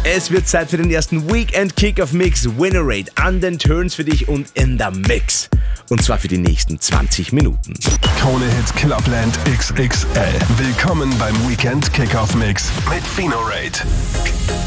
Es wird Zeit für den ersten Weekend Kickoff Mix. Winnerate an den Turns für dich und in der Mix. Und zwar für die nächsten 20 Minuten. Krone-Hit Clubland XXL. Willkommen beim Weekend Kickoff Mix mit Winerate.